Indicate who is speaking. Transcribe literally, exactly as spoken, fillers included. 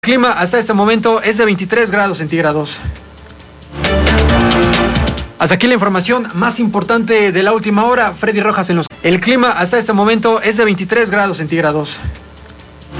Speaker 1: El clima hasta este momento es de veintitrés grados centígrados. Hasta aquí la información más importante de la última hora. Freddy Rojas en los... El clima hasta este momento es de veintitrés grados centígrados.